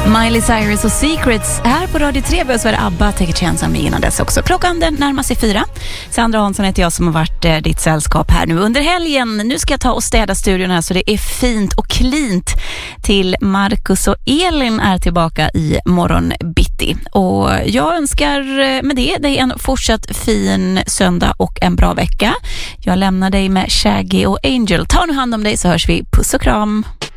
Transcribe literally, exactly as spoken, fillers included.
Miley Cyrus och Secrets här på Radio tre. Vi har så är det ABBA, Take a Chance on Me innan dess också. Klockan den närmar sig fyra. Sandra Hansson heter jag som har varit eh, ditt sällskap här nu under helgen. Nu ska jag ta och städa studion här så det är fint och klint till Marcus och Elin är tillbaka i morgon bitti. Och jag önskar med det dig en fortsatt fin söndag och en bra vecka. Jag lämnar dig med Shaggy och Angel. Ta nu hand om dig så hörs vi. Puss och kram!